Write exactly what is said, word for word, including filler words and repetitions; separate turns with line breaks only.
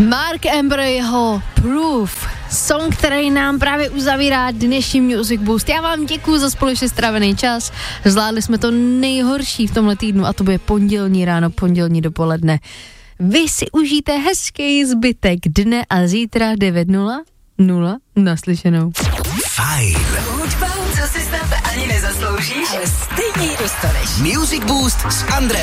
Mark Embryho Proof, song, který nám právě uzavírá dnešní Music Boost. Já vám děkuju za společně strávený čas. Zvládli jsme to nejhorší v tomhle týdnu a to bude pondělní ráno, pondělní dopoledne. Vy si užijte hezký zbytek dne a zítra devět nula nula naslyšenou.
Fajn.
Hudba, co si snad ani nezasloužíš, ale stejně ji dostaneš.
Music Boost s Andreou.